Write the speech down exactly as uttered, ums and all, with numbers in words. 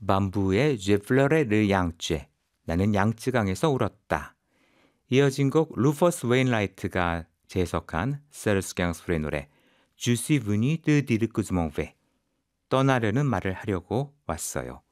밤부의 Je pleurais le yangtze. 나는 양쯔강에서 울었다. 이어진 곡 루퍼스 웨인라이트가 재해석한 세르스 갱스프의 노래 Je suis venu te dire que je m'en vais. 떠나려는 말을 하려고 왔어요.